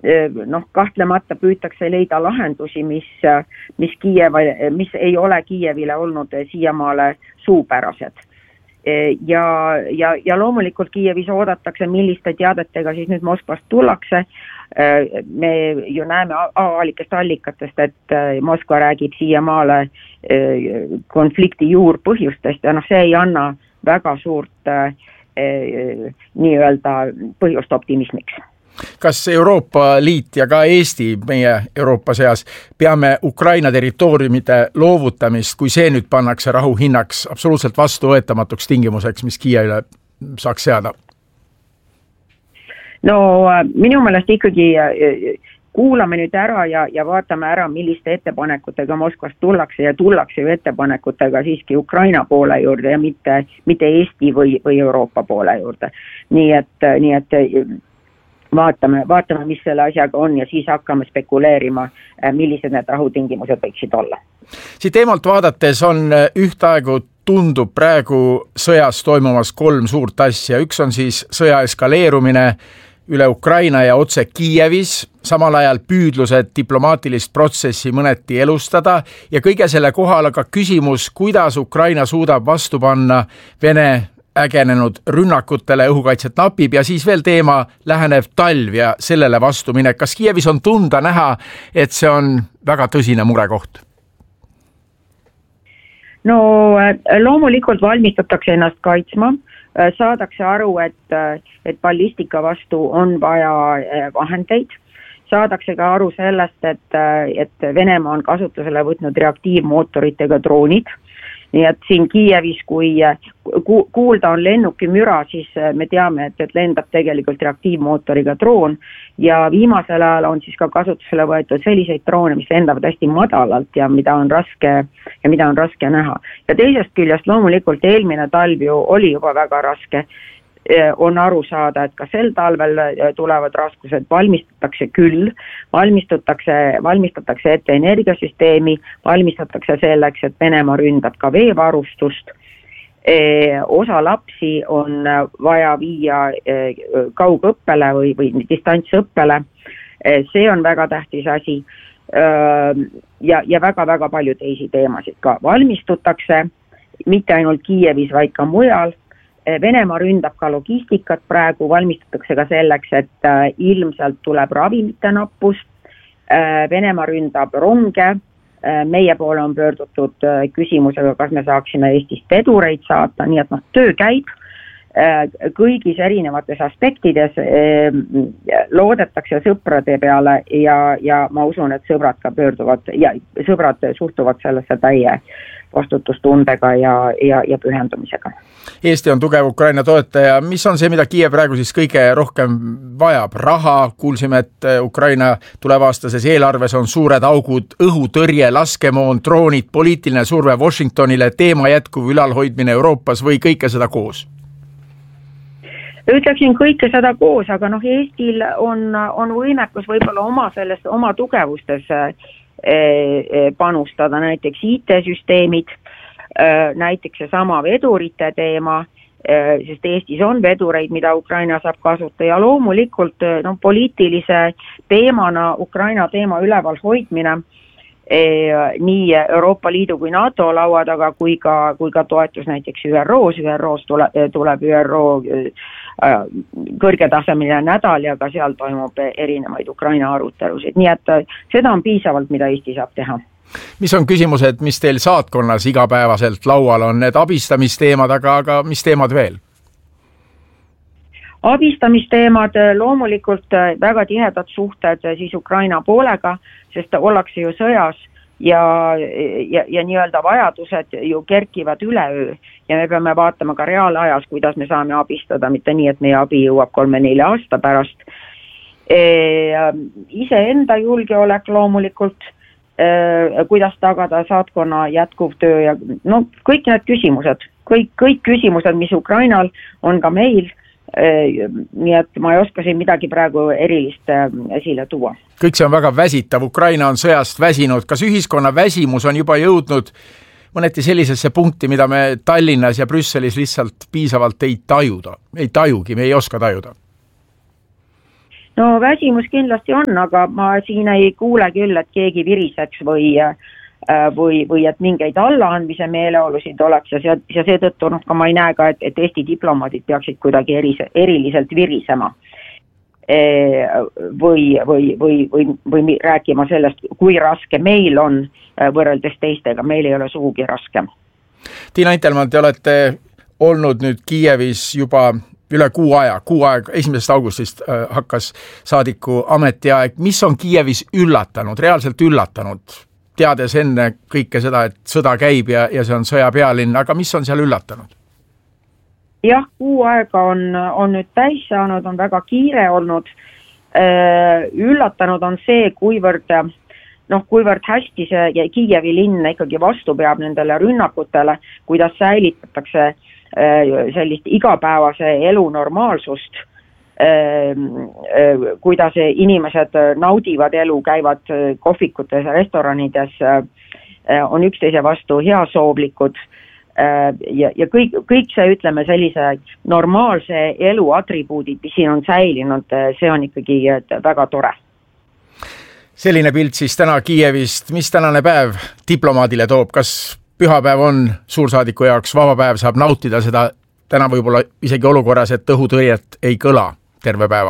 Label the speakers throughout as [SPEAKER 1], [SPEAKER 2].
[SPEAKER 1] kahtlemata püütakse leida lahendusi, mis ei ole Kiievile olnud siiamaale suupärased. Ja loomulikult Kiievis oodatakse, milliste teadetega siis nüüd Moskvast tullakse. Me ju näeme avalikest allikatest, et Moskva räägib siiamaale konflikti juurpõhjustest ja see ei anna väga suurt nii-öelda põhjust optimismiks.
[SPEAKER 2] Kas Euroopa Liit ja ka Eesti meie Euroopa seas peame Ukraina territooriumide loovutamist, kui see nüüd pannakse rahu hinnaks absoluutselt vastuvõetamatuks tingimuseks, mis Kiievile saaks seada?
[SPEAKER 1] No minu meelest ikkagi kuulame nüüd ära ja vaatame ära, milliste ettepanekutega Moskvast tullakse ja tullakse ju ettepanekutega siiski Ukraina poole juurde ja mitte Eesti või Euroopa poole juurde. Nii et vaatame, mis selle asjaga on ja siis hakkame spekuleerima, millised need rahutingimused võiksid olla.
[SPEAKER 2] Siit teemalt vaadates on ühtaegu tundub praegu sõjas toimumas 3 suurt asja. Üks on siis sõja eskaleerumine üle Ukraina ja otse Kiievis, samal ajal püüdlused diplomaatilist protsessi mõneti elustada ja kõige selle kohal aga küsimus, kuidas Ukraina suudab vastu panna Vene ägenenud rünnakutele, õhukaitset napib ja siis veel teema lähenev talv ja sellele vastuminek. Kas Kiievis on tunda näha, et see on väga tõsine murekoht?
[SPEAKER 1] No loomulikult valmistatakse ennast kaitsma, saadakse aru, et ballistika vastu on vaja vahendeid, saadakse ka aru sellest, et Venemaa on kasutusele võtnud reaktiivmootoritega droonid. Nii et siin Kiievis, kui kuulda on lennuki müra, siis me teame, et lendab tegelikult reaktiivmootoriga droon ja viimasel ajal on siis ka kasutusele võetud selliseid droone, mis lendavad hästi madalalt ja mida on raske näha. Ja teisest küljest loomulikult eelmine talv ju oli juba väga raske. On aru saada, et ka sel talvel tulevad raskused, valmistatakse küll, valmistatakse ette energiasüsteemi, valmistatakse selleks, et Venemaa ründab ka veevarustust. Osa lapsi on vaja viia kaugõppele või distantsõppele. See on väga tähtis asi ja väga-väga palju teisi teemasid ka. Valmistutakse mitte ainult Kiievis, vaid ka mujal. Venemaa ründab ka logistikat praegu, valmistatakse ka selleks, et ilmselt tuleb ravimite nappus. Venemaa ründab ronge, meie poole on pöördutud küsimusega, kas me saaksime Eestist vedureid saata, nii et töö käib kõigis erinevates aspektides, loodetakse sõprade peale ja ma usun, et sõbrad ka pöörduvad ja sõbrad suhtuvad sellesse täie vastutustundega ja pühendumisega.
[SPEAKER 2] Eesti on tugev Ukraina toetaja. Mis on see, mida Kiiev praegu siis kõige rohkem vajab? Raha, kuulsime, et Ukraina tulevaastases eelarves on suured augud, õhutõrje, laskemoon, droonid, poliitiline surve Washingtonile, teema jätkuv ülalhoidmine Euroopas või kõike seda koos?
[SPEAKER 1] Ütleksin kõike seda koos, aga Eestil on võimekus võib-olla oma tugevustes panustada, näiteks IT-süsteemid, näiteks see sama vedurite teema, sest Eestis on vedureid, mida Ukraina saab kasutada ja loomulikult poliitilise teemana Ukraina teema üleval hoidmine nii Euroopa Liidu kui NATO laua taga kui ka toetus näiteks ÜROs tuleb ÜRO kõrgetasemeline nädal ja ka seal toimub erinevaid Ukraina arutelusid, nii et seda on piisavalt, mida Eesti saab teha.
[SPEAKER 2] Mis on küsimused, mis teil saatkonnas igapäevaselt laual on, need abistamisteemad, aga mis teemad veel? Abistamisteemad, loomulikult väga tihedad suhted siis Ukraina poolega, sest ollakse ju sõjas ja nii-öelda vajadused ju kerkivad üleöö ja me peame vaatama ka reaalajas, kuidas me saame abistada, mitte nii, et meie abi jõuab 3-4 aasta pärast. Iseenda julgeolek loomulikult, kuidas tagada saatkonna jätkuv töö ja kõik need küsimused, kõik küsimused, mis Ukrainal on ka meil, nii et ma ei oska siin midagi praegu erilist esile tuua. Kõik see on väga väsitav, Ukraina on sõjast väsinud. Kas ühiskonna väsimus on juba jõudnud mõneti sellisesse punkti, mida me Tallinnas ja Brüsselis lihtsalt piisavalt ei tajugi, me ei oska tajuda?
[SPEAKER 1] No väsimus kindlasti on, aga ma siin ei kuule küll, et keegi viriseks või et mingeid allaandmise meeleolusid oleks ja seetõttu ka ma ei näe ka, et Eesti diplomaadid peaksid kuidagi eriliselt virisema või rääkima sellest, kui raske meil on võrreldes teistega, meil ei ole sugugi raskem.
[SPEAKER 2] Tiina Intelmann, te olete olnud nüüd Kiievis juba üle kuu aega, 1. augustist hakkas saadiku ametiaeg. Mis on Kiievis reaalselt üllatanud, teades enne kõike seda, et sõda käib ja see on sõja pealinn, aga mis on seal üllatanud?
[SPEAKER 1] Jah, kuu aega on nüüd täis saanud, on väga kiire olnud. Üllatanud on see, kuivõrd hästi see Kiievi linn ikkagi vastu peab nendele rünnakutele, kuidas säilitatakse sellist igapäevase elu normaalsust, kuidas inimesed naudivad elu, käivad kohvikutes ja restoranides, on üksteise vastu heasoovlikud ja kõik see, ütleme, sellise normaalse elu atribuudid, mis siin on säilinud, see on ikkagi väga tore.
[SPEAKER 2] Selline pilt siis täna Kiievist. Mis tänane päev diplomaadile toob? Kas pühapäev on suursaadiku jaoks vaba päev, saab nautida seda täna võib-olla isegi olukorras, et õhutõrjet ei kõla terve päeva?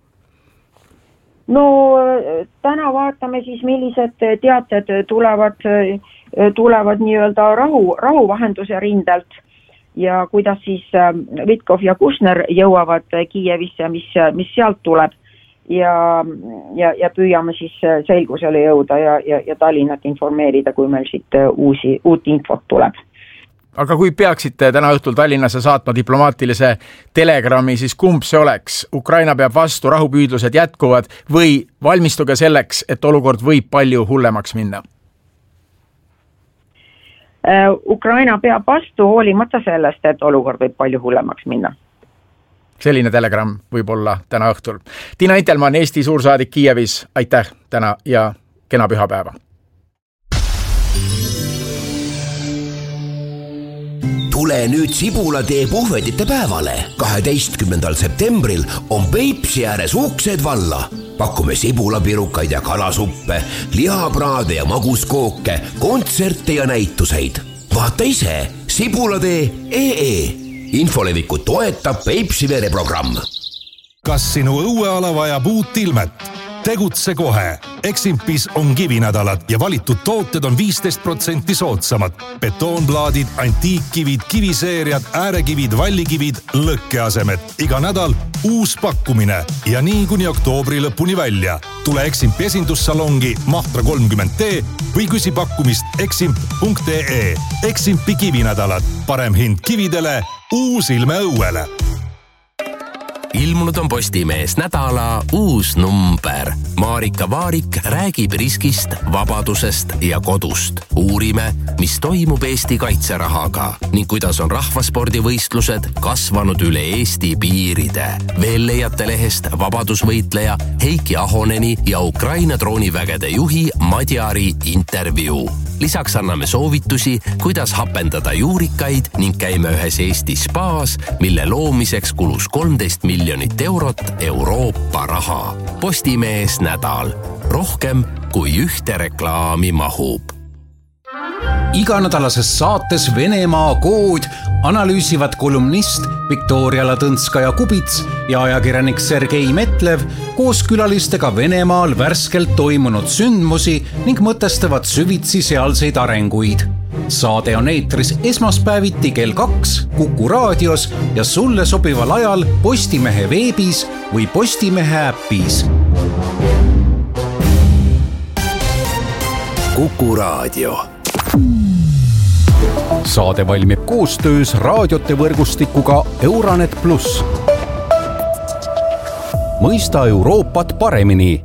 [SPEAKER 1] No täna vaatame siis, millised teated tulevad nii-öelda rahuvahenduse rindelt ja kuidas siis Vitkov ja Kushner jõuavad Kiievisse, mis sealt tuleb ja püüame siis selgusele jõuda ja Tallinnat informeerida, kui meil siit uut infot tuleb.
[SPEAKER 2] Aga kui peaksite täna õhtul Tallinnasse saatma diplomaatilise telegrammi, siis kumb see oleks? Ukraina peab vastu, rahupüüdlused jätkuvad või valmistuge selleks, et olukord võib palju hullemaks minna?
[SPEAKER 1] Ukraina peab vastu hoolimata sellest, et olukord võib palju hullemaks minna.
[SPEAKER 2] Selline telegramm võib olla täna õhtul. Tiina Intelmann, Eesti suursaadik Kiievis, aitäh täna ja kena pühapäeva.
[SPEAKER 3] Tule nüüd Sibulatee puhvetite päevale. 12. septembril on Peipsi ääres uksed valla. Pakume sibulapirukaid ja kalasuppe, lihapraade ja maguskooke, kontserte ja näituseid. Vaata ise sibulatee.ee. Infolevikut toetab Peipsi vereprogramm.
[SPEAKER 4] Kas sinu õueala vajab uut ilmet? Tegutse kohe. Eximpis on kivinädalad ja valitud tooted on 15% soodsamad. Betoonplaadid, antiikkivid, kiviseeriad, äärekivid, vallikivid, lõkkeasemed. Iga nädal uus pakkumine ja nii kuni oktoobri lõpuni välja. Tule Eximpi esindussalongi Mahtra 30T või küsi pakkumist eximp.ee. Eximpi kivinädalad. Parem hind kividele, uus ilme õuele.
[SPEAKER 5] Ilmunud on Postimees nädala uus number. Marika Vaarik räägib riskist, vabadusest ja kodust. Uurime, mis toimub Eesti kaitserahaga ning kuidas on rahvaspordivõistlused kasvanud üle Eesti piiride. Veel leiate lehest vabadusvõitleja Heiki Ahoneni ja Ukraina droonivägede juhi Madjari intervjuu. Lisaks anname soovitusi, kuidas hapendada juurikaid ning käime ühes Eesti spaas, mille loomiseks kulus 13 miljonit eurot Euroopa raha. Postimees nädal. Rohkem kui ühte reklaami mahub.
[SPEAKER 6] Iganädalases saates Venemaa kood analüüsivad kolumnist Viktoria Ladõnskaja-Kubits ja ajakirjanik Sergei Metlev koos külalistega Venemaal värskelt toimunud sündmusi ning mõtestavad süvitsi sealseid arenguid. Saade on eetris esmaspäeviti kell 2 Kuku raadios ja sulle sobival ajal Postimehe veebis või Postimehe äppis.
[SPEAKER 3] Kuku raadio.
[SPEAKER 6] Saade valmib koostöös raadiote võrgustikuga Euranet Plus. Mõista Euroopat paremini.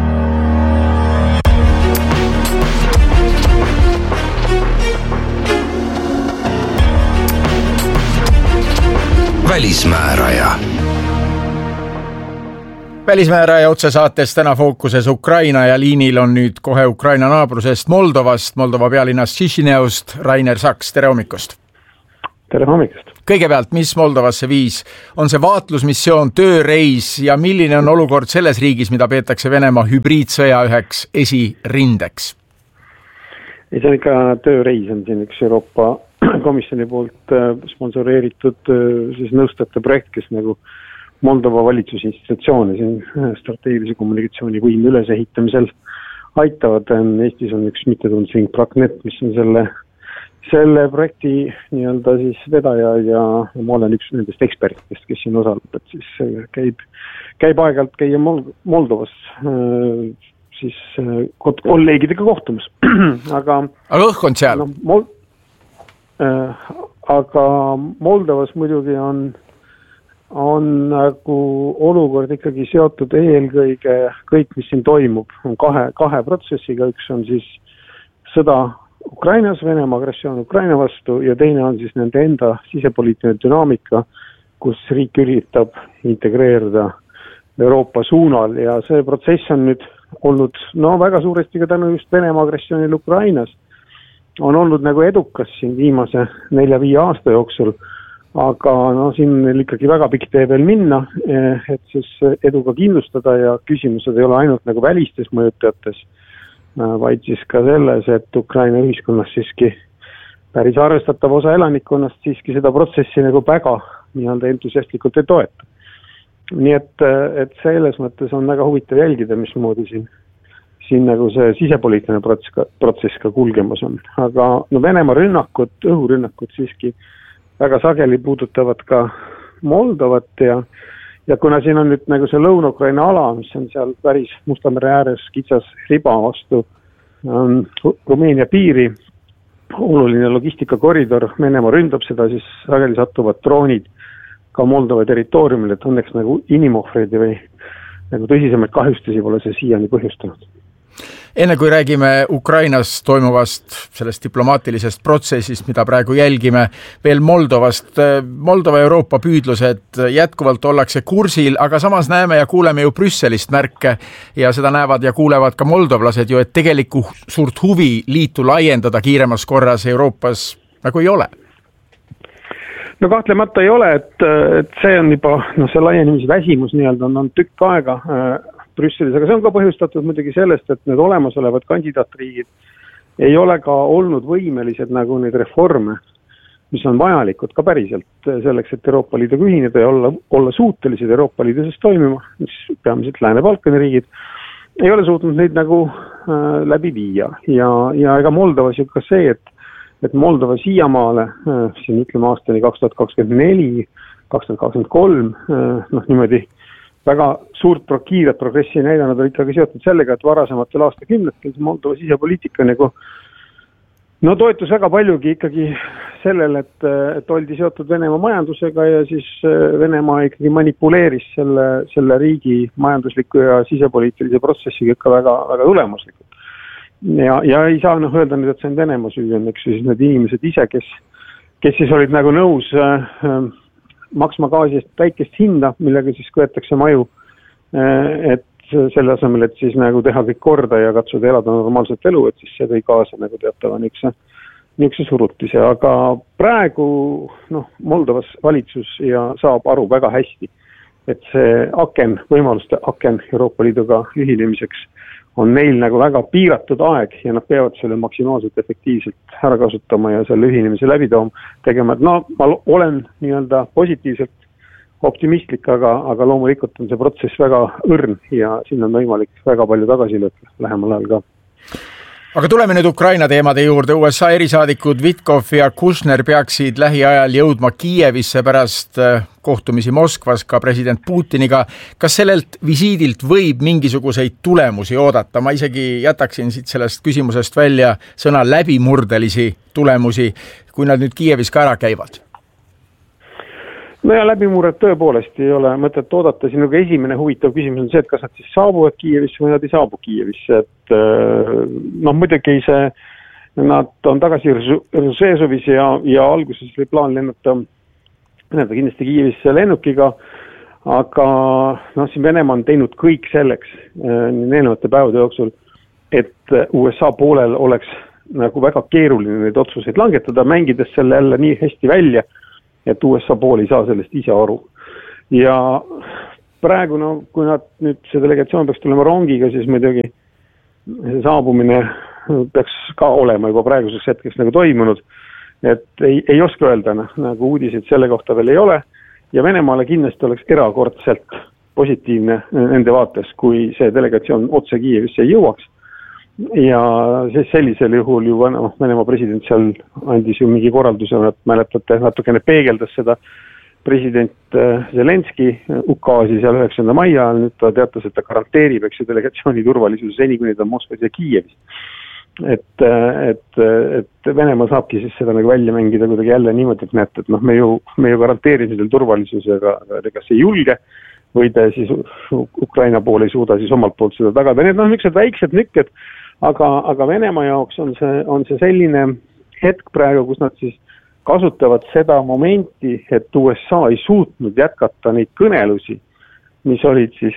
[SPEAKER 3] Välismääraja.
[SPEAKER 2] Välismääraja otsesaates täna fookuses Ukraina ja liinil on nüüd kohe Ukraina naabrusest Moldovast, Moldova pealinnas Chišineust, Rainer Saks, tere hommikust!
[SPEAKER 7] tere hommikust!
[SPEAKER 2] Kõigepealt, mis Moldovasse viis? On see vaatlusmissioon, tööreis ja milline on olukord selles riigis, mida peetakse Venemaa hübriidsõja üheks esirindeks?
[SPEAKER 7] See on ikka tööreis, on siin üks Euroopa Komisjoni poolt sponsoreeritud siis nõustajate projekt, kes nagu Moldova valitsusinstitutsioone siin strateegilise kommunikatsiooni võimu ülesehitamisel aitavad. Eestis on üks mittetundusring Praknet, mis on selle projekti nii-öelda siis vedaja ja ma olen üks nendest ekspertidest, kes siin osaleb, et siis käib aeg-ajalt käia Moldovas siis kolleegidega kohtumas. aga
[SPEAKER 2] õhk on seal?
[SPEAKER 7] Aga Moldovas muidugi on nagu olukord ikkagi seotud eelkõige kõik, mis siin toimub, on kahe protsessiga. Üks on siis sõda Ukrainas, Venemaa agressioon Ukraina vastu ja teine on siis nende enda sisepoliitiline dünaamika, kus riik üritab integreerida Euroopa suunal ja see protsess on nüüd olnud väga suuresti ka tänu just Venemaa agressioonil Ukrainas. On olnud nagu edukas siin viimase 4-5 aasta jooksul, aga siin ikkagi väga pikk tee veel minna, et siis eduga kindlustada ja küsimused ei ole ainult nagu välistes mõjutajates, vaid siis ka selles, et Ukraina ühiskonnas siiski päris arvestatav osa elanikkonnast siiski seda protsessi nagu väga nii-öelda entusiastlikult ei toeta. Nii et selles mõttes on väga huvitav jälgida, mismoodi siin nagu see sisepoliitiline protsess ka kulgemas on. Aga Venemaa rünnakud, õhurünnakud siiski väga sageli puudutavad ka Moldovat ja kuna siin on nüüd nagu see Lõuna-Ukraina ala, mis on seal päris Musta mere ääres kitsas riba vastu Rumeenia piiri, oluline logistikakoridor, Venemaa ründab seda, siis sageli satuvad droonid ka Moldova territooriumil, et õnneks nagu inimohvreid või nagu tõsisemaid kahjustusi pole see siiani põhjustanud.
[SPEAKER 2] Enne kui räägime Ukrainas toimuvast sellest diplomaatilisest protsessist, mida praegu jälgime, veel Moldovast. Moldova Euroopa püüdlused jätkuvalt ollakse kursil, aga samas näeme ja kuuleme ju Brüsselist märke ja seda näevad ja kuulevad ka moldovlased ju, et tegelikku suurt huvi liitu laiendada kiiremas korras Euroopas nagu ei ole. Kahtlemata ei ole, et see on juba, see laienemise väsimus nii-öelda on tükk aega Brüsselis, aga see on ka põhjustatud muidugi sellest, et need olemasolevad kandidaatriigid ei ole ka olnud võimelised nagu neid reforme, mis on vajalikud ka päriselt selleks, et Euroopa Liiduga ühineda ja olla suutelised Euroopa Liidus toimima, mis peamiselt Lääne-Balkani riigid, ei ole suutnud neid nagu läbi viia ja ega Moldovas ju ka see, et Moldova siiamaale, siin ütleme aastani 2024, 2023, niimoodi väga suurt kiiret progressi näidanud on ikkagi seotud sellega, et varasematel aastakümnetel Moldova sisepoliitika nagu toetus väga paljugi ikkagi sellele, et oldi seotud Venemaa majandusega ja siis Venemaa ikkagi manipuleeris selle riigi majandusliku ja sisepoliitilise protsessiga ikka väga, väga tulemuslikult. Ja ei saa öelda nüüd, et see on Venemaa süü, on eks siis need inimesed ise, kes siis olid nagu nõus maksma gaasi eest väikest hinda, millega siis võetakse maju, et selle asemel, et siis nagu teha kõik korda ja katsuda elada normaalset elu, et siis see tõi kaasa nagu teatava niisuguse surutise, aga praegu Moldovas valitsus ja saab aru väga hästi, et see võimaluste aken Euroopa Liiduga ühinemiseks on neil nagu väga piiratud aeg ja nad peavad selle maksimaalselt efektiivselt ära kasutama ja selle ühinemise läbi tegema. Ma olen nii-öelda positiivselt optimistlik, aga loomulikult on see protsess väga õrn ja siin on võimalik väga palju tagasilööke lähemal ajal ka. Aga tuleme nüüd Ukraina teemade juurde. USA erisaadikud Vitkov ja Kushner peaksid lähiajal jõudma Kiievisse pärast kohtumisi Moskvas ka president Putiniga. Kas sellelt visiidilt võib mingisuguseid tulemusi oodata? Ma isegi jätaksin siit sellest küsimusest välja sõna läbimurdelisi tulemusi, kui nad nüüd Kiievis ka ära käivad. Ja läbimurret tõepoolest ei ole mõtet oodata. Siin esimene huvitav küsimus on see, et kas nad siis saabuvad Kiievisse või nad ei saabu Kiievisse. Et, muidugi nad on tagasi Rzeszovis ja alguses oli plaan lennata kindlasti Kiievisse lennukiga, aga siin Venemaa on teinud kõik selleks eelnevate päevade jooksul, et USA poolel oleks nagu väga keeruline neid otsuseid langetada, mängides selle jälle nii hästi välja,
[SPEAKER 7] et USA pool ei saa sellest ise aru. Ja praegu, no kui nad nüüd see delegatsioon peaks tulema rongiga, siis muidugi see saabumine peaks ka olema juba praeguseks hetkeks nagu toimunud, et ei oska öelda, nagu uudiseid selle kohta veel ei ole ja Venemaale kindlasti oleks erakordselt positiivne nende vaates, kui see delegatsioon otse Kiievisse ei jõuaks ja sellisel juhul ju Venemaa president seal andis ju mingi korralduse, mäletate, natukene peegeldas seda president Zelenski ukaasi seal 9. mai ajal, nüüd ta teatas, et ta garanteerib delegatsiooni turvalisuse seni, kuni ta on Moskvas ja Kiievis. Et Venemaa saabki siis seda nagu välja mängida kuidagi jälle niimoodi, et näete, et me ju garanteerime selle turvalisusega, kas ei julge või te siis Ukraina pool ei suuda siis omalt poolt seda tagada. Need niisugused väiksed nükked, aga Venemaa jaoks on see selline hetk praegu, kus nad siis kasutavad seda momenti, et USA ei suutnud jätkata neid kõnelusi, mis olid siis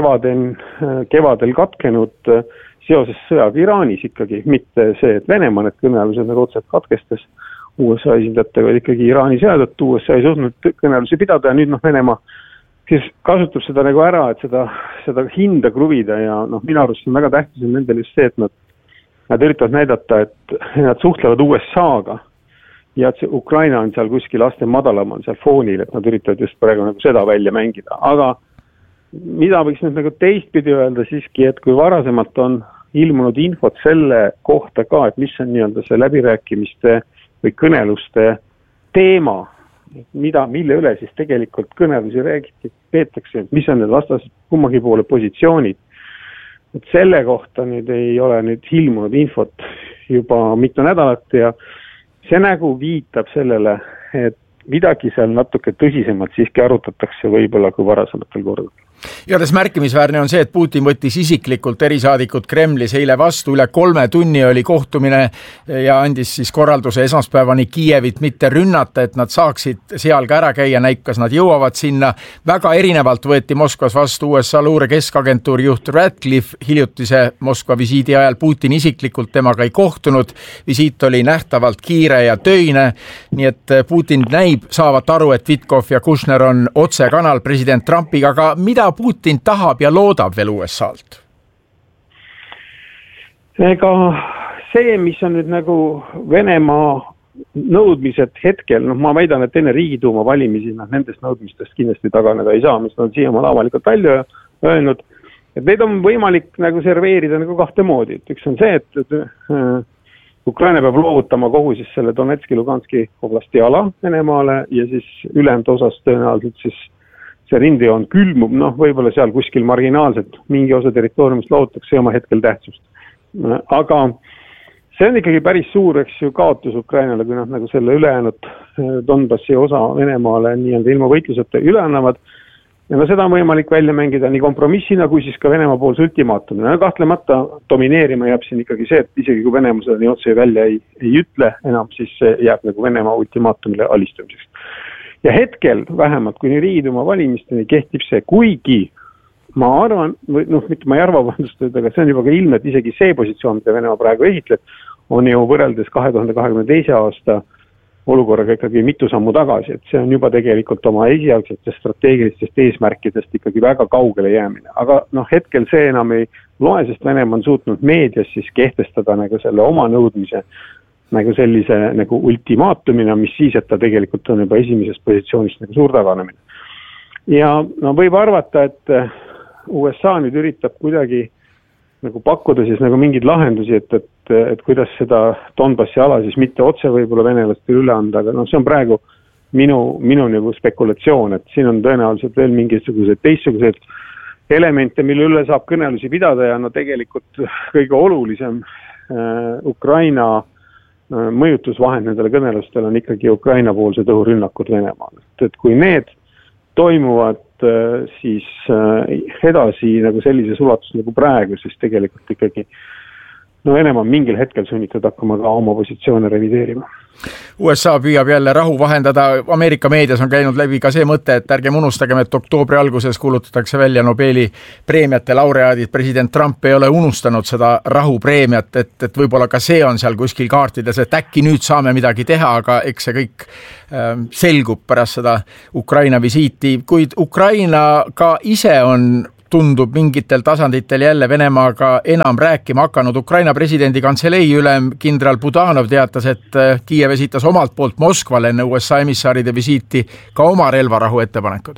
[SPEAKER 7] kevadel katkenud seoses sõjaga Iraanis ikkagi, mitte see, et Venemaa need kõnelused nagu otseselt katkestas USA esindajatega, oli ikkagi Iraani seadet, USA ei suutnud kõnelusi pidada ja nüüd Venemaa siis kasutab seda nagu ära, et seda hinda kruvida ja minu arust on väga tähtis nendel just see, et nad üritavad näidata, et nad suhtlevad USA-ga ja et see Ukraina on seal kuskil aste madalamal seal foonil, et nad üritavad just praegu nagu seda välja mängida. Aga mida võiks nüüd nagu teistpidi öelda siiski, et kui varasemalt on ilmunud infot selle kohta ka, et mis on nii-öelda see läbirääkimiste või kõneluste teema, mille üle siis tegelikult kõnelusi peetakse, mis on need vastased kummagi poole positsioonid. Et selle kohta nüüd ei ole nüüd ilmunud infot juba mitu nädalat ja see nagu viitab sellele, et midagi seal natuke tõsisemalt siiski arutatakse võib-olla kui varasematel kordadel.
[SPEAKER 2] Igatahes märkimisväärne on see, et Putin võttis isiklikult erisaadikud Kremlis eile vastu, üle 3 tunni oli kohtumine ja andis siis korralduse esmaspäevani Kiievit mitte rünnata, et nad saaksid seal ka ära käia, näikas nad jõuavad sinna. Väga erinevalt võeti Moskvas vastu USA luure keskagentuuri juht Ratcliffe hiljutise Moskva visiidi ajal. Putin isiklikult temaga ei kohtunud, visiit oli nähtavalt kiire ja töine, nii et Putin näib saavat aru, et Witkoff ja Kushner on otsekanal president Trumpiga, aga mida Putin tahab ja loodab veel USA-lt?
[SPEAKER 7] Ega see, mis on nüüd nagu Venemaa nõudmised hetkel, ma väidan, et enne Riigiduuma valimisi nendest nõudmistest kindlasti taganeda ei saa, mis nad siiamaal avalikult välja öelnud, et neid on võimalik nagu serveerida nagu kahte moodi. Et üks on see, et Ukraina peab loovutama kogu siis selle Donetski, Luganski oblasti ala Venemaale ja siis ülejäänud osas tõenäoliselt siis see rindejoon külmub, võib-olla seal kuskil marginaalselt mingi osa territooriumist lohutakse oma hetkel tähtsust. Aga see on ikkagi päris suur, kaotus Ukrainale, kui nad nagu selle ülejäänud Donbassi osa Venemaale nii-öelda ilma võitluseta üle annavad. Ja seda on võimalik välja mängida nii kompromissina, kui siis ka Venemaa poolse ultimaatumina. Kahtlemata domineerima jääb siin ikkagi see, et isegi kui Venemaa seda nii otse välja ei ütle enam, siis see jääb nagu Venemaa ultimaatumile alistumiseks. Ja hetkel vähemalt, kuni Riigiduuma valimisteni kehtib see, kuigi ma arvan, mitte ma ei arva vastust, aga see on juba ka ilmne, et isegi see positsioon, mida Venemaa praegu esitleb, on ju võrreldes 2022. aasta olukorraga ikkagi mitu sammu tagasi, et see on juba tegelikult oma esialgsetest strateegilistest eesmärkidest ikkagi väga kaugele jäämine. Aga hetkel see enam ei loe, sest Venemaa on suutnud meedias siis kehtestada nagu selle oma nõudmise nagu sellise nagu ultimaatumina, mis siis, et ta tegelikult on juba esimesest positsioonist nagu suur taganemine. Ja võib arvata, et USA nüüd üritab kuidagi nagu pakkuda siis nagu mingeid lahendusi, et kuidas seda Donbassi ala siis mitte otse võib-olla venelastele üle anda, aga see on praegu minu nagu spekulatsioon, et siin on tõenäoliselt veel mingisugused teistsugused elemente, mille üle saab kõnelusi pidada ja tegelikult kõige olulisem Ukraina mõjutusvahend nendele kõnelustele on ikkagi Ukraina poolsed õhurünnakud Venemaal. Et kui need toimuvad siis edasi nagu sellises ulatus nagu praegu, siis tegelikult ikkagi Venemaa on mingil hetkel sunnitud hakkama ka oma positsioone revideerima.
[SPEAKER 2] USA püüab jälle rahu vahendada, Ameerika meedias on käinud läbi ka see mõte, et ärgem unustagem, et oktoobri alguses kuulutatakse välja Nobeli preemiate laureaadid, president Trump ei ole unustanud seda rahupreemiat, et võib-olla ka see on seal kuskil kaartides, et äkki nüüd saame midagi teha, aga eks see kõik selgub pärast seda Ukraina visiiti, kuid Ukraina ka ise on tundub mingitel tasanditel jälle Venemaaga enam rääkima hakanud. Ukraina presidendi kantselei ülem kindral Budanov teatas, et Kiiev esitas omalt poolt Moskvale enne USA emissaaride visiiti ka oma relvarahu ettepanekud.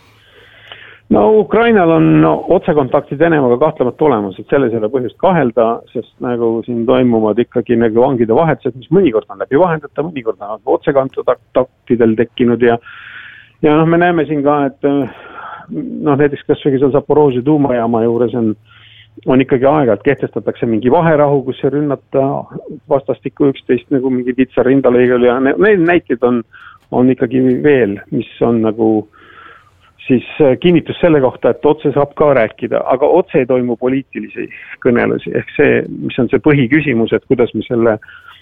[SPEAKER 7] No Ukrainal on otsekontaktid Venemaaga kahtlemata olemas, et selles ei ole põhjust kahelda, sest nagu siin toimuvad ikkagi nagu vangide vahetused, mis mõnikord on läbi vahendata, mõnikord on otsekontaktidel tekkinud ja me näeme siin ka, et näiteks kasvõi seal Zaporožje tuumajaama juures on ikkagi aeg-ajalt kehtestatakse mingi vaherahu, kus ei rünnata vastastikku üksteist nagu mingi pitsa rindalõigel ja need näited on ikkagi veel, mis on nagu siis kinnitus selle kohta, et otse saab ka rääkida, aga otse ei toimu poliitilisi kõnelusi, ehk see, mis on see põhiküsimus, et kuidas me selle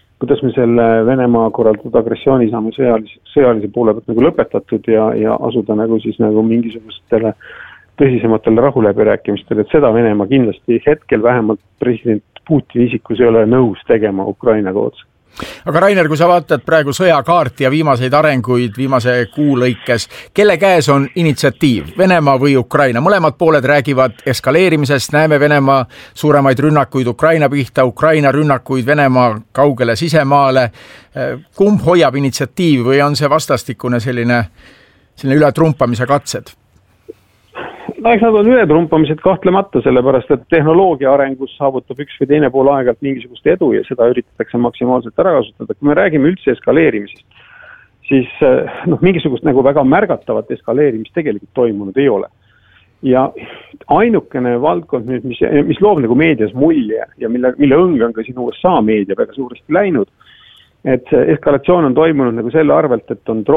[SPEAKER 7] Venemaa korraldatud agressiooni saame sõjalise poole pealt nagu lõpetatud ja asuda nagu siis nagu mingisugustele tõsisematele rahuläbirääkimistele, et seda Venemaa kindlasti hetkel vähemalt president Putini isikus ei ole nõus tegema Ukrainaga otse.
[SPEAKER 2] Aga Rainer, kui sa vaatad praegu sõjakaarti ja viimaseid arenguid viimase kuu lõikes, kelle käes on initsiatiiv, Venemaa või Ukraina? Mõlemad pooled räägivad eskaleerimisest, näeme Venemaa suuremaid rünnakuid Ukraina pihta, Ukraina rünnakuid Venemaa kaugele sisemaale. Kumb hoiab initsiatiiv või on see vastastikune selline ületrumpamise katsed?
[SPEAKER 7] Eks nad on ületrumpamised kahtlemata, sellepärast, et tehnoloogia arengus saavutab üks või teine pool aegalt mingisugust edu ja seda üritatakse maksimaalselt ära kasutada. Kui me räägime üldse eskaleerimisest, siis mingisugust nagu väga märgatavat eskaleerimist tegelikult toimunud ei ole. Ja ainukene valdkond nüüd, mis loob nagu meedias mulje ja mille õng on ka siin USA meedia väga suuresti läinud, et eskalatsioon on toimunud nagu selle arvelt, et on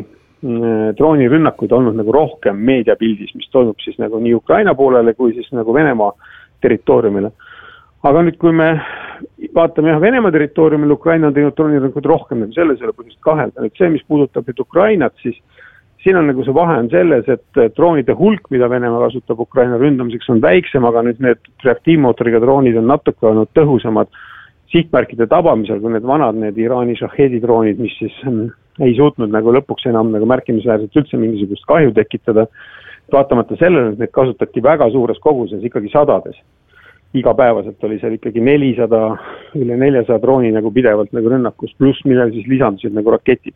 [SPEAKER 7] droonirünnakuid olnud nagu rohkem meediapildis, mis toimub siis nagu nii Ukraina poolele kui siis nagu Venemaa territooriumile. Aga nüüd, kui me vaatame Venemaa territooriumile, Ukraina on teinud droonirünnakuid rohkem, nagu selles ei ole põhjust kahelda. Nüüd see, mis puudutab nüüd Ukrainat, siis siin on nagu see vahe on selles, et droonide hulk, mida Venemaa kasutab Ukraina ründamiseks, on väiksem, aga nüüd need reaktiivmootoriga droonid on natuke olnud tõhusamad sihtmärkide tabamisel, kui need Iraani Shahedi droonid, mis siis ei suutnud nagu lõpuks enam nagu märkimisväärselt üldse mingisugust kahju tekitada. Vaatamata sellele, et need kasutati väga suures koguses, ikkagi sadades. Igapäevaselt oli seal ikkagi üle 400 drooni nagu pidevalt nagu rünnakus, pluss millel siis lisandusid nagu raketid.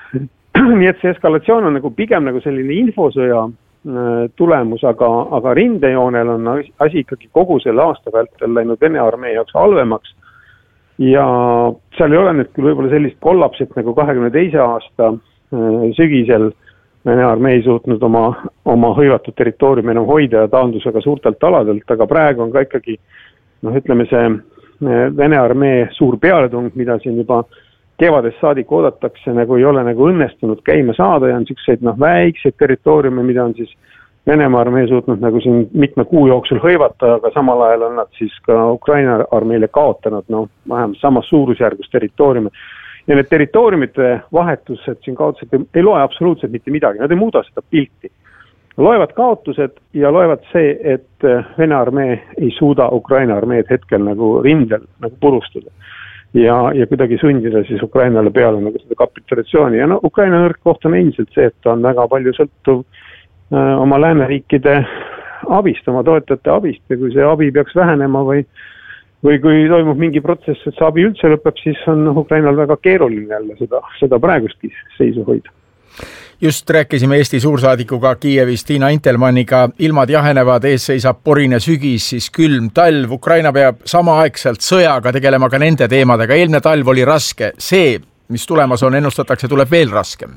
[SPEAKER 7] Nii et see eskalatsioon on nagu pigem nagu selline infosõja tulemus, aga rindejoonel on asi ikkagi kogu selle aasta vältel läinud Vene armee jaoks halvemaks. Ja seal ei ole nüüd küll võib-olla sellist kollapsit nagu 22. aasta sügisel Vene armee ei suutnud oma hõivatud territooriumi enam hoida ja taandus väga suurtelt aladelt, aga praegu on ka ikkagi, ütleme see Vene armee suur pealetung, mida siin juba kevadest saadik oodatakse, nagu ei ole nagu õnnestunud käima saada ja on selliseid väikseid territooriume, mida on siis Venemaa armee suutnud nagu siin mitme kuu jooksul hõivata, aga samal ajal on nad siis ka Ukraina armeele kaotanud, vähemalt samas suurusjärgus territooriume. Ja need territooriumite vahetused siin kaotused ei loe absoluutselt mitte midagi, nad ei muuda seda pilti. Loevad kaotused ja loevad see, et Vene armee ei suuda Ukraina armeed hetkel nagu rindel nagu purustada. Ja kuidagi sundida siis Ukrainale peale nagu seda kapitulatsiooni. Ja Ukraina nõrk koht on endiselt see, et ta on väga palju sõltuv oma lääneriikide abist, oma toetajate abist ja kui see abi peaks vähenema või kui toimub mingi protsess, et see abi üldse lõpeb, siis on Ukrainal väga keeruline jälle seda praegustki seisu hoida.
[SPEAKER 2] Just rääkisime Eesti suursaadikuga Kiievis Tiina Intelmanniga, ilmad jahenevad, ees seisab porine sügis, siis külm talv, Ukraina peab samaaegselt sõjaga tegelema ka nende teemadega, eelmine talv oli raske, see, mis tulemas on, ennustatakse, tuleb veel raskem.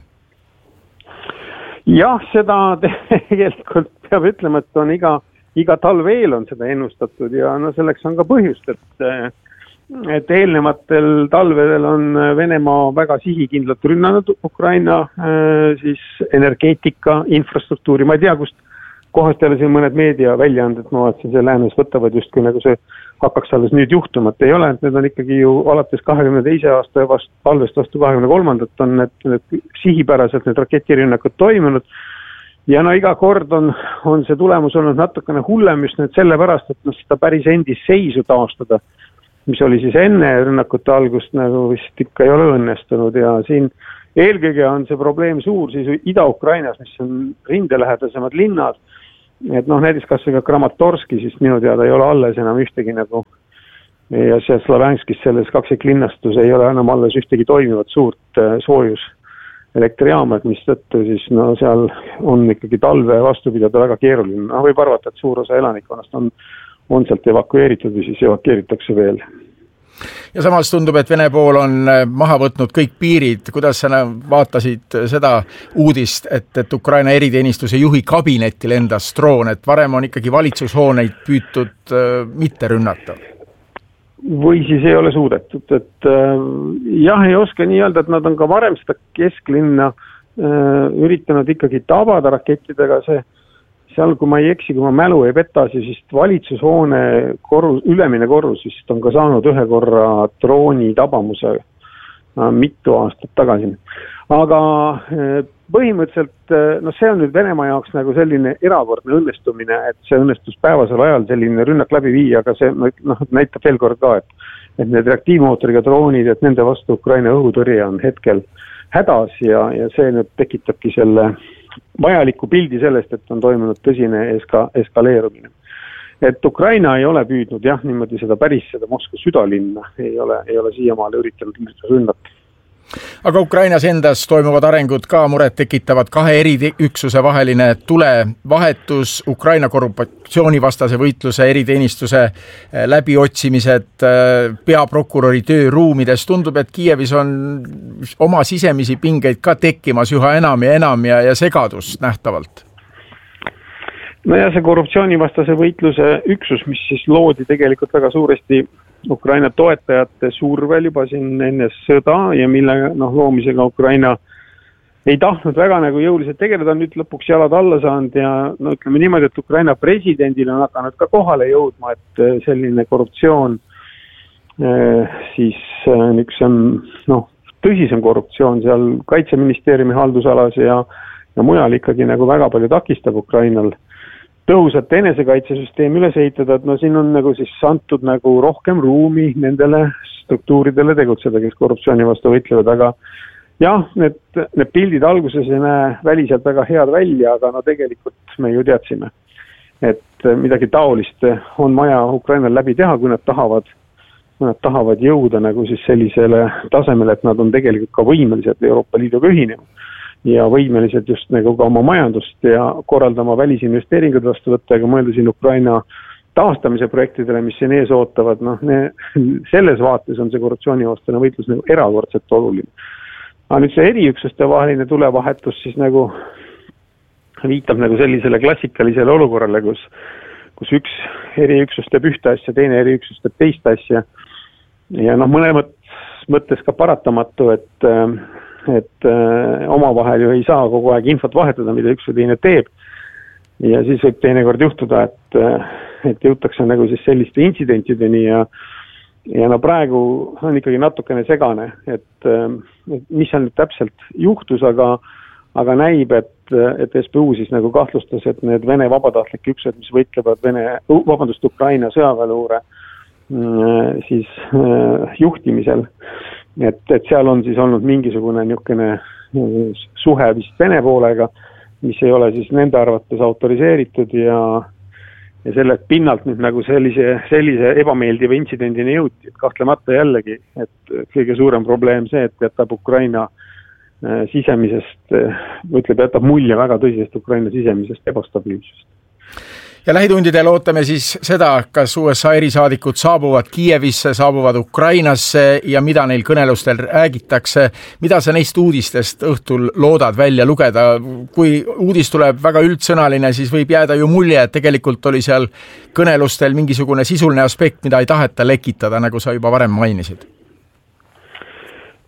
[SPEAKER 7] Jah, seda tegelikult peab ütlema, et on iga talv eel on seda ennustatud ja selleks on ka põhjust, et eelnematel talvedel on Venemaa väga sihikindlalt rünnanud Ukraina siis energeetika, infrastruktuuri, ma ei tea, kust kohast jälle siin mõned meediaväljaanded, ma vaatasin, see läänes võtavad just kui nagu see hakkaks alles nüüd juhtuma, et ei ole, et need on ikkagi ju alates 22. aasta talvest vastu 23. on need sihipäraselt need raketirünnakud toimunud ja no iga kord on see tulemus olnud natukene hullem just nüüd sellepärast, et seda päris endist seisu taastada, mis oli siis enne rünnakute algust nagu vist ikka ei ole õnnestunud ja siin eelkõige on see probleem suur siis Ida-Ukrainas, mis on rindelähedasemad linnad, et näiteks kas või ka Kramatorski, siis minu teada ei ole alles enam ühtegi nagu ja see Slavjanskis selles kaksiklinnastus ei ole enam alles ühtegi toimivat suurt soojus elektrijaamad, mis tõttu siis seal on ikkagi talve vastu pidada väga keeruline. Võib arvata, et suur osa elanikkonnast on sealt evakueeritud või siis evakueeritakse veel.
[SPEAKER 2] Ja samas tundub, et Vene pool on maha võtnud kõik piirid. Kuidas sa vaatasid seda uudist, et Ukraina eriteenistuse juhi kabinetti lendas droon, et varem on ikkagi valitsushooneid püütud mitte rünnata?
[SPEAKER 7] Või siis ei ole suudetud, et jah, ei oska nii öelda, et nad on ka varem seda kesklinna üritanud ikkagi tabada rakettidega, seal kui ma ei eksi, kui ma mälu ei peta, siis valitsushoone ülemine korrus vist on ka saanud ühe korra drooni tabamuse mitu aastat tagasi. Aga põhimõtteliselt, see on nüüd Venemaa jaoks nagu selline erakordne õnnestumine, et see õnnestus päevasel ajal selline rünnak läbi viia, aga see näitab veel kord ka, et need reaktiivmootoriga droonid, et nende vastu Ukraina õhutõrje on hetkel hädas ja see nüüd tekitabki selle vajaliku pildi sellest, et on toimunud tõsine eskaleerumine. Et Ukraina ei ole püüdnud niimoodi seda Moskva südalinna, ei ole siiamaale üritanud rünnata.
[SPEAKER 2] Aga Ukrainas endas toimuvad arengud ka muret tekitavad kahe eriüksuse vaheline tulevahetus, Ukraina korruptsioonivastase võitluse eriteenistuse läbiotsimised peaprokuröri tööruumides. Tundub, et Kiievis on oma sisemisi pingeid ka tekkimas üha enam ja segadust nähtavalt.
[SPEAKER 7] No ja see korruptsioonivastase võitluse üksus, mis siis loodi tegelikult väga suuresti Ukraina toetajate survel juba siin enne sõda ja mille loomisega Ukraina ei tahtnud väga nagu jõuliselt tegeleda, on nüüd lõpuks jalad alla saanud ja ütleme niimoodi, et Ukraina presidendil on hakanud ka kohale jõudma, et selline korruptsioon siis üks on tõsisem korruptsioon seal Kaitseministeeriumi haldusalas ja mujal ikkagi nagu väga palju takistab Ukrainal tõhusat enesekaitsesüsteemi üles ehitada, et siin on nagu siis antud nagu rohkem ruumi nendele struktuuridele tegutseda, kes korruptsiooni vastu võitlevad, aga jah, need pildid alguses ei näe väliselt väga head välja, aga tegelikult me ju teadsime, et midagi taolist on vaja Ukrainal läbi teha, kui nad tahavad jõuda nagu siis sellisele tasemele, et nad on tegelikult ka võimelised Euroopa Liiduga ühinema. Ja võimelised just nagu ka oma majandust ja korraldama välisinvesteeringud vastu võtta, aga mõelda siin Ukraina taastamise projektidele, mis siin ees ootavad, selles vaates on see korruptsioonivastane võitlus nagu erakordselt oluline. Aga nüüd see eriüksuste vaheline tulevahetus siis nagu viitab nagu sellisele klassikalisele olukorrale, kus üks eriüksus teeb ühte asja, teine eriüksus teeb teist asja ja mõlemat mõttes ka paratamatu, et omavahel ju ei saa kogu aeg infot vahetada, mida üks või teine teeb. Ja siis võib teinekord juhtuda, et jõutakse nagu siis selliste intsidentideni ja praegu on ikkagi natukene segane, et mis seal nüüd täpselt juhtus, aga näib, et SBU siis nagu kahtlustas, et need Vene vabatahtlik üksused, mis võitlevad Ukraina sõjaväeluure siis juhtimisel, et seal on siis olnud mingisugune niisugune suhe vist Vene poolega, mis ei ole siis nende arvates autoriseeritud ja selle pinnalt nüüd nagu sellise ebameeldiva intsidendini jõuti, et kahtlemata jällegi, et kõige suurem probleem see, et jätab Ukraina sisemisest, jätab mulje väga tõsisest Ukraina sisemisest ebastabiilsust.
[SPEAKER 2] Ja lähitundidel ootame siis seda, kas USA erisaadikud saabuvad Kiievisse, saabuvad Ukrainasse ja mida neil kõnelustel räägitakse. Mida sa neist uudistest õhtul loodad välja lugeda? Kui uudis tuleb väga üldsõnaline, siis võib jääda ju mulje, et tegelikult oli seal kõnelustel mingisugune sisuline aspekt, mida ei taheta lekitada, nagu sa juba varem mainisid.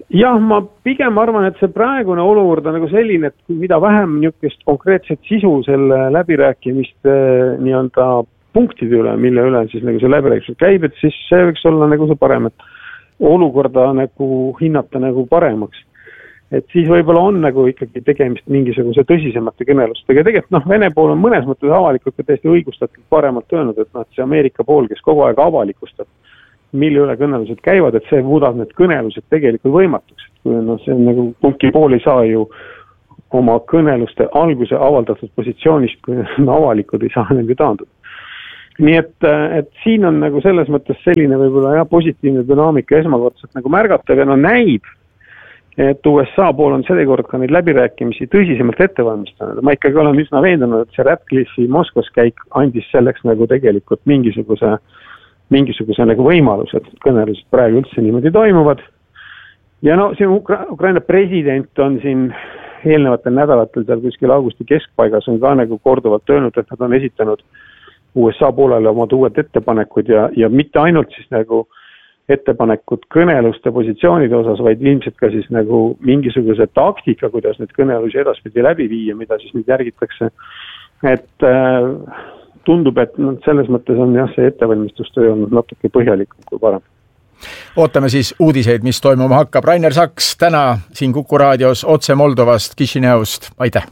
[SPEAKER 7] Jah, ma pigem arvan, et see praegune olukord on nagu selline, et mida vähem niisugust konkreetset sisu selle läbirääkimiste nii-öelda punktide üle, mille üle siis nagu see läbirääkimised käib, et siis see võiks olla nagu see parem, et olukorda nagu hinnata nagu paremaks. Et siis võib-olla on nagu ikkagi tegemist mingisuguse tõsisemate kõnelustega. Tegelikult Vene pool on mõnes mõttes avalikult ja täiesti õigustatult paremalt öelnud, et see Ameerika pool, kes kogu aeg avalikustab, mille üle kõnelused käivad, et see muudab need kõnelused tegelikult võimatuks. See on nagu kumbki pool ei saa ju oma kõneluste alguse avaldatud positsioonist, kui avalikud ei saa nagu taanduda. Nii et siin on nagu selles mõttes selline võib-olla positiivne dünaamika esmakordselt nagu märgatav ja näib, et USA pool on sedekord ka neid läbirääkimisi tõsisemalt ette valmistanud. Ma ikkagi olen üsna veendunud, et see Ratcliffe'i Moskvas käik andis selleks nagu tegelikult mingisuguse nagu võimalus, et kõnelused praegu üldse niimoodi toimuvad. Ja siin Ukraina president on siin eelnevatel nädalatel seal kuskil augusti keskpaigas on ka nagu korduvalt öelnud, et nad on esitanud USA poolele omad uued ettepanekud ja mitte ainult siis nagu ettepanekud kõneluste positsioonide osas, vaid ilmselt ka siis nagu mingisuguse taktika, kuidas need kõnelusi edaspidi läbi viia, mida siis nüüd järgitakse. Et tundub, et selles mõttes on see ettevalmistustöö on natuke põhjalikum kui parem.
[SPEAKER 2] Ootame siis uudiseid, mis toimuma hakkab. Rainer Saks täna siin Kuku raadios otse Moldovast, Kišineust. Aitäh!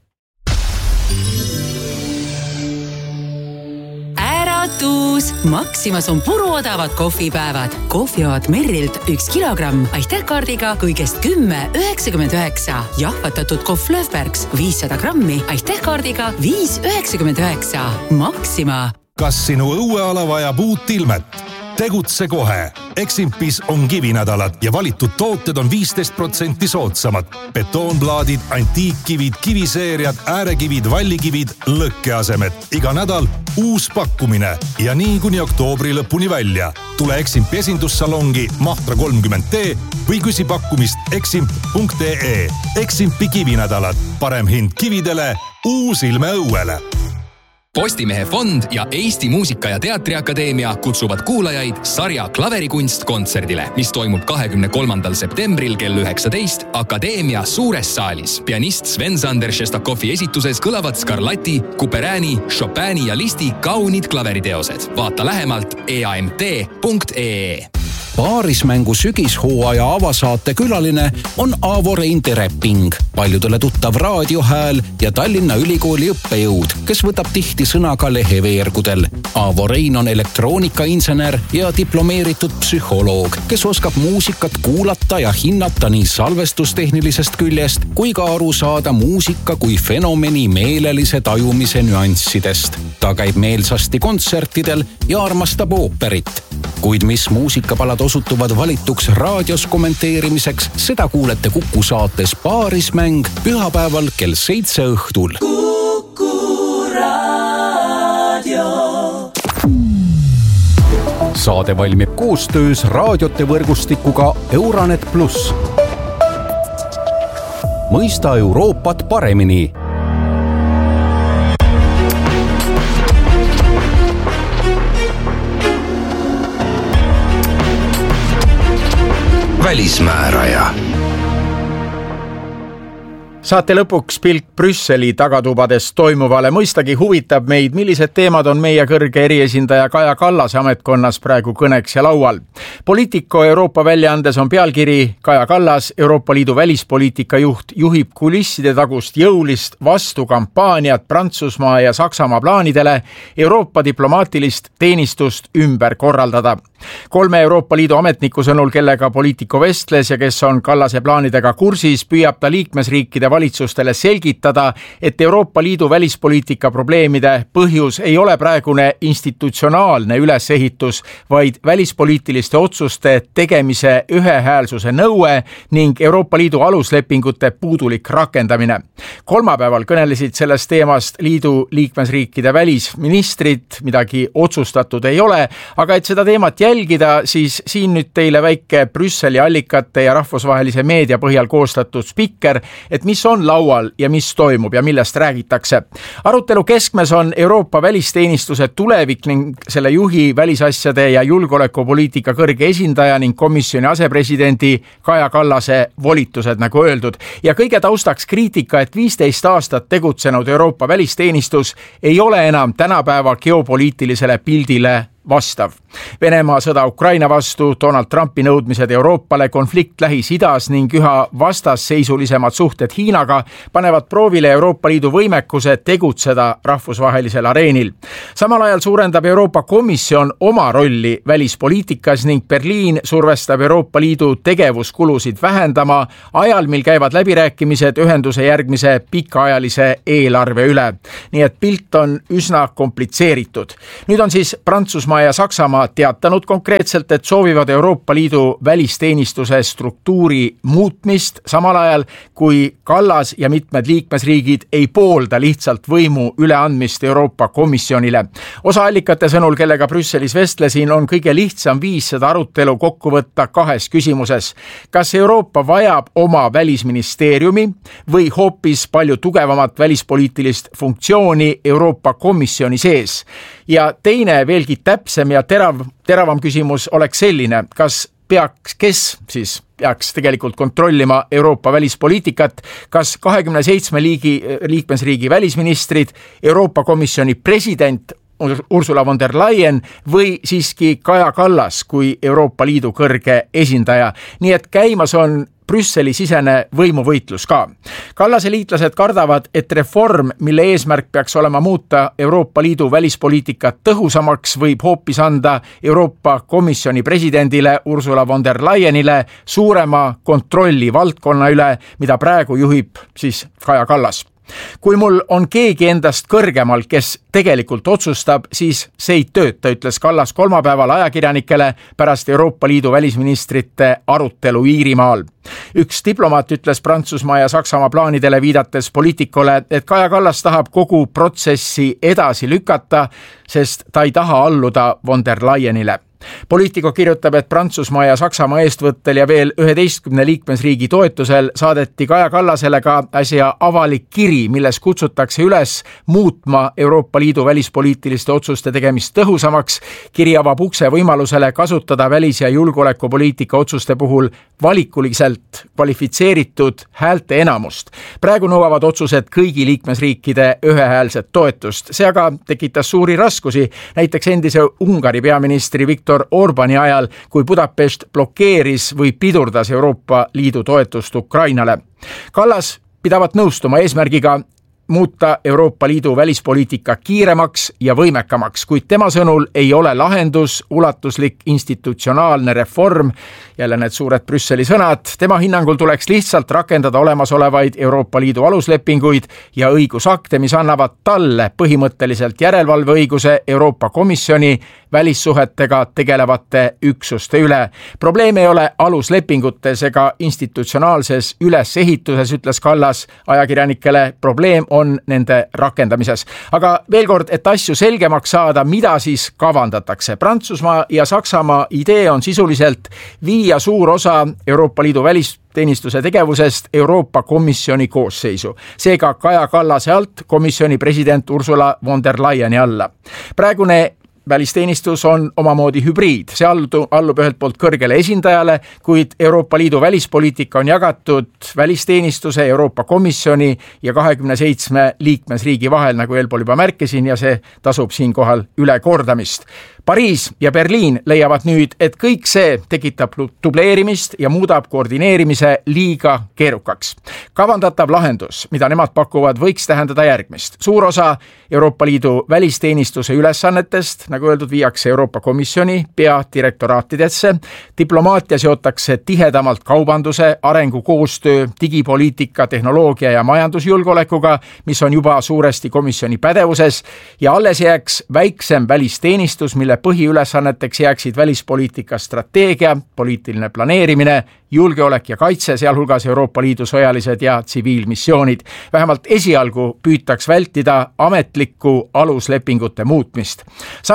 [SPEAKER 8] Maximas on puruodavad kohvipäevad. Kohvijoad Merrilt 1 kilogramm aitähkaardiga kõigest 10,99. Jahvatatud kohv Löfbergs 500 grammi aitähkaardiga 5,99. Maxima.
[SPEAKER 4] Kas sinu õueala vajab uut ilmet? Tegutse kohe. Eximpis on kivinädalad ja valitud tooted on 15% soodsamad. Betoonplaadid, antiikkivid, kiviseeriad, äärekivid, vallikivid, lõkkeasemed. Iga nädal uus pakkumine ja nii kuni oktoobri lõpuni välja. Tule Eximpi esindussalongi Mahtra 30T või küsi pakkumist eximp.ee. Eximpi kivinädalad. Parem hind kividele, uus ilme õuele.
[SPEAKER 9] Postimehe fond ja Eesti Muusika- ja Teatriakadeemia kutsuvad kuulajaid sarja Klaverikunst kontserdile, mis toimub 23. septembril kell 19 Akadeemia suures saalis. Pianist Sven-Sander Šestakovi esituses kõlavad Scarlatti, Couperini, Chopini ja Listi kaunid klaveriteosed. Vaata lähemalt eamt.ee.
[SPEAKER 6] Paarismängu sügishooaja avasaate külaline on Aavo Rein Tereping, paljudele tuttav raadiohääl ja Tallinna Ülikooli õppejõud, kes võtab tihti sõna ka leheveergudel. Aavo Rein on elektroonikainsener ja diplomeeritud psühholoog, kes oskab muusikat kuulata ja hinnata nii salvestustehnilisest küljest kui ka aru saada muusika kui fenomeni meelelise tajumise nüanssidest. Ta käib meelsasti kontsertidel ja armastab ooperit. Kuid mis muusikapalad osutuvad valituks raadios kommenteerimiseks, seda kuulete Kuku saates Paarismäng pühapäeval kell 7 õhtul. Kuku raadio. Saade valmib koostöös raadiote võrgustikuga Euranet Plus. Mõista Euroopat paremini.
[SPEAKER 3] Välismääraja.
[SPEAKER 2] Saate lõpuks pilk Brüsseli tagatubades toimuvale. Mõistagi huvitab meid, millised teemad on meie kõrge eriesindaja Kaja Kallase ametkonnas praegu kõneks ja laual. Politico Euroopa väljaandes on pealkiri Kaja Kallas, Euroopa Liidu välispoliitika juht, juhib kulisside tagust jõulist vastukampaaniat Prantsusmaa ja Saksamaa plaanidele Euroopa diplomaatilist teenistust ümber korraldada. 3 Euroopa Liidu ametniku sõnul, kellega Politico vestles ja kes on Kallase plaanidega kursis, püüab ta liikmesriikide valitsustele selgitada, et Euroopa Liidu välispoliitika probleemide põhjus ei ole praegune institutsionaalne ülesehitus, vaid välispoliitiliste otsuste tegemise ühehäälsuse nõue ning Euroopa Liidu aluslepingute puudulik rakendamine. Kolmapäeval kõnelesid sellest teemast liidu liikmesriikide välisministrid, midagi otsustatud ei ole, aga et seda teemat jälgida jälgida, siis siin nüüd teile väike Brüsseli allikate ja rahvusvahelise meedia põhjal koostatud spikker, et mis on laual ja mis toimub ja millest räägitakse. Arutelu keskmes on Euroopa välisteenistuse tulevik ning selle juhi, välisasjade ja julgeolekupoliitika kõrge esindaja ning komisjoni asepresidendi Kaja Kallase volitused, nagu öeldud. Ja kõige taustaks kriitika, et 15 aastat tegutsenud Euroopa välisteenistus ei ole enam tänapäeva geopoliitilisele pildile vastav. Venemaa sõda Ukraina vastu, Donald Trumpi nõudmised Euroopale, konflikt Lähis-Idas ning üha vastasseisulisemad suhted Hiinaga panevad proovile Euroopa Liidu võimekuse tegutseda rahvusvahelisel areenil. Samal ajal suurendab Euroopa Komisjon oma rolli välispoliitikas ning Berliin survestab Euroopa Liidu tegevuskulusid vähendama ajal, mil käivad läbirääkimised ühenduse järgmise pikaajalise eelarve üle. Nii et pilt on üsna komplitseeritud. Nüüd on siis Prantsusmaa ja Saksamaa teatanud konkreetselt, et soovivad Euroopa Liidu välisteenistuse struktuuri muutmist, samal ajal kui Kallas ja mitmed liikmesriigid ei poolda lihtsalt võimu üleandmist Euroopa Komisjonile. Osa allikate sõnul, kellega Brüsselis vestlesin, on kõige lihtsam viis seda arutelu kokku võtta kahes küsimuses. Kas Euroopa vajab oma välisministeeriumi või hoopis palju tugevamat välispoliitilist funktsiooni Euroopa Komisjoni sees? Ja teine, veelgi täpsem ja teravam küsimus oleks selline, kes peaks tegelikult kontrollima Euroopa välispoliitikat, kas 27 liikmesriigi välisministrid, Euroopa Komisjoni president Ursula von der Leyen või siiski Kaja Kallas kui Euroopa Liidu kõrge esindaja. Nii et käimas on Brüsseli sisene võimuvõitlus ka. Kallase liitlased kardavad, et reform, mille eesmärk peaks olema muuta Euroopa Liidu välispoliitikat tõhusamaks, võib hoopis anda Euroopa Komisjoni presidendile Ursula von der Leyenile suurema kontrolli valdkonna üle, mida praegu juhib siis Kaja Kallas. Kui mul on keegi endast kõrgemal, kes tegelikult otsustab, siis see ei tööta, ütles Kallas kolmapäeval ajakirjanikele pärast Euroopa Liidu välisministrite arutelu Iirimaal. Üks diplomaat ütles Prantsusmaa ja Saksamaa plaanidele viidates Poliitikole, et Kaja Kallas tahab kogu protsessi edasi lükata, sest ta ei taha alluda von der Leyenile. Poliitiko kirjutab, et Prantsusmaa ja Saksamaa eestvõttel ja veel 11 liikmesriigi toetusel saadeti Kaja Kallasele ka äsja avalik kiri, milles kutsutakse üles muutma Euroopa Liidu välispoliitiliste otsuste tegemist tõhusamaks. Kiri avab ukse võimalusele kasutada välis- ja julgeolekupoliitika otsuste puhul valikuliselt kvalifitseeritud häälte enamust. Praegu nõuavad otsused kõigi liikmesriikide ühehäälset toetust. See aga tekitas suuri raskusi, näiteks endise Ungari peaministri Viktor Orbani ajal, kui Budapest blokeeris või pidurdas Euroopa Liidu toetust Ukrainale. Kallas pidavat nõustuma eesmärgiga muuta Euroopa Liidu välispoliitika kiiremaks ja võimekamaks, kuid tema sõnul ei ole lahendus ulatuslik institutsionaalne reform, jälle need suured Brüsseli sõnad. Tema hinnangul tuleks lihtsalt rakendada olemasolevaid Euroopa Liidu aluslepinguid ja õigusakte, mis annavad talle põhimõtteliselt järelevalveõiguse Euroopa Komisjoni välissuhetega tegelevate üksuste üle. Probleem ei ole aluslepingutes ega institutsionaalses ülesehituses, ütles Kallas ajakirjanikele, probleem on nende rakendamises. Aga veel kord, et asju selgemaks saada, mida siis kavandatakse. Prantsusmaa ja Saksamaa idee on sisuliselt viia suur osa Euroopa Liidu välisteenistuse tegevusest Euroopa Komisjoni koosseisu. Seega Kaja Kallase alt komisjoni president Ursula von der Leyeni alla. Praegune välisteenistus on omamoodi hübriid. See allub ühelt poolt kõrgele esindajale, kuid Euroopa Liidu välispoliitika on jagatud välisteenistuse, Euroopa Komisjoni ja 27 liikmesriigi vahel, nagu eelpool juba märkisin, ja see tasub siinkohal üle kordamist. Pariis ja Berliin leiavad nüüd, et kõik see tekitab dubleerimist ja muudab koordineerimise liiga keerukaks. Kavandatav lahendus, mida nemad pakuvad, võiks tähendada järgmist. Suur osa Euroopa Liidu välisteenistuse ülesannetest, nagu öeldud, viiakse Euroopa Komisjoni peadirektoraatidesse. Diplomaatia seotakse tihedamalt kaubanduse, arengukoostöö, digipoliitika, tehnoloogia ja majandusjulgeolekuga, mis on juba suuresti komisjoni pädevuses, ja alles jääks väiksem välisteenistus, mille põhiülesanneteks jääksid välispoliitika strateegia, poliitiline planeerimine, julgeolek ja kaitse, sealhulgas Euroopa Liidu sõjalised ja tsiviilmissioonid. Vähemalt esialgu püütaks vältida ametlikku aluslepingute muutmist. Samal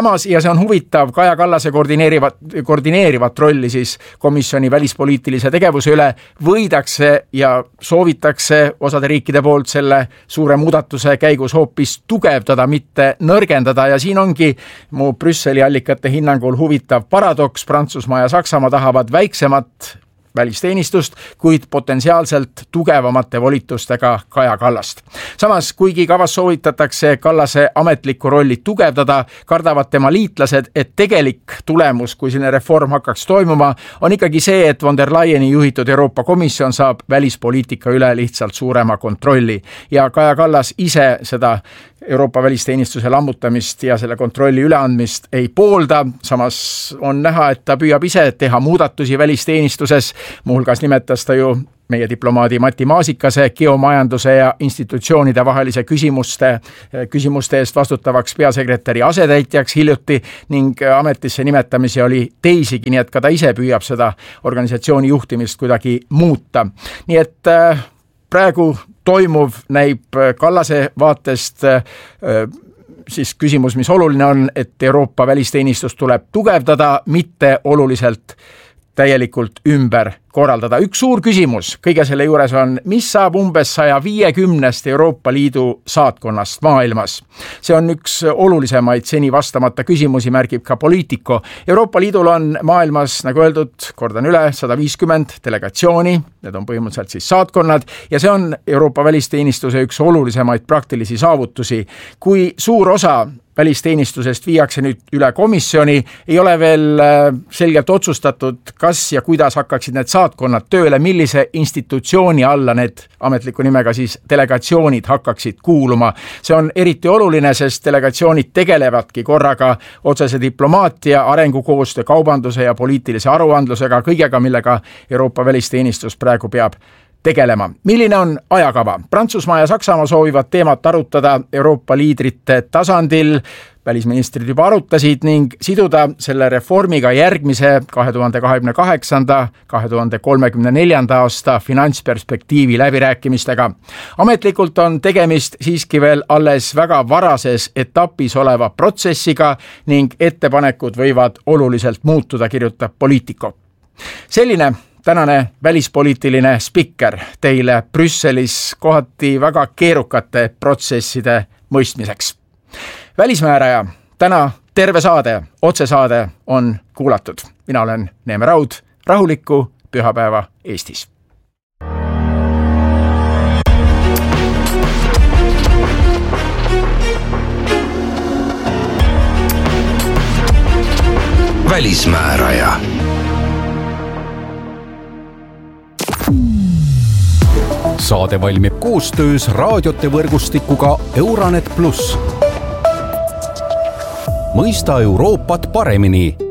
[SPEAKER 2] samas, ja see on huvitav, Kaja Kallase koordineerivat rolli siis komisjoni välispoliitilise tegevuse üle võidakse ja soovitakse osade riikide poolt selle suure muudatuse käigus hoopis tugevdada, mitte nõrgendada, ja siin ongi mu Brüsseli allikate hinnangul huvitav paradoks. Prantsusmaa ja Saksamaa tahavad väiksemat välisteenistust, kuid potentsiaalselt tugevamate volitustega Kaja Kallast. Samas, kuigi kavas soovitatakse Kallase ametlikku rolli tugevdada, kardavad tema liitlased, et tegelik tulemus, kui selline reform hakkaks toimuma, on ikkagi see, et von der Leyeni juhitud Euroopa Komisjon saab välispoliitika üle lihtsalt suurema kontrolli ja Kaja Kallas ise seda Euroopa välisteenistuse lammutamist ja selle kontrolli üleandmist ei poolda. Samas on näha, et ta püüab ise teha muudatusi välisteenistuses. Muuhulgas nimetas ta ju meie diplomaadi Mati Maasikase geomajanduse ja institutsioonide vahelise küsimuste eest vastutavaks peasekretäri asetäitjaks hiljuti ning ametisse nimetamisi oli teisigi, nii et ka ta ise püüab seda organisatsiooni juhtimist kuidagi muuta. Nii et praegu toimuv näib Kallase vaatest siis küsimus, mis oluline on, et Euroopa välisteenistus tuleb tugevdada, mitte oluliselt täielikult ümber korraldada. Üks suur küsimus kõige selle juures on, mis saab umbes 150 Euroopa Liidu saatkonnast maailmas. See on üks olulisemaid seni vastamata küsimusi, märgib ka Politico. Euroopa Liidul on maailmas, nagu öeldud, kordan üle, 150 delegatsiooni, need on põhimõtteliselt siis saatkonnad, ja see on Euroopa välisteenistuse üks olulisemaid praktilisi saavutusi. Kui suur osa välisteenistusest viiakse nüüd üle komisjoni, ei ole veel selgelt otsustatud, kas ja kuidas hakkaksid need saatkonnad tööle, millise institutsiooni alla need ametliku nimega siis delegatsioonid hakkaksid kuuluma. See on eriti oluline, sest delegatsioonid tegelevadki korraga otsese diplomaatia, arengukoostöö, kaubanduse ja poliitilise aruandlusega, kõigega, millega Euroopa välisteenistus praegu peab tegelema. Milline on ajakava? Prantsusmaa ja Saksamaa soovivad teemat arutada Euroopa liidrite tasandil. Välisministrid juba arutasid ning siduda selle reformiga järgmise 2028-2034 aasta finantsperspektiivi läbirääkimistega. Ametlikult on tegemist siiski veel alles väga varases etapis oleva protsessiga ning ettepanekud võivad oluliselt muutuda, kirjutab Politico. Selline tänane välispoliitiline spikker teile Brüsselis kohati väga keerukate protsesside mõistmiseks. Välismääraja, täna terve saade, otsesaade on kuulatud. Mina olen Neeme Raud, rahulikku pühapäeva Eestis.
[SPEAKER 3] Välismääraja.
[SPEAKER 6] Saade valmib koostöös raadiote võrgustikuga Euranet Plus. Mõista Euroopat paremini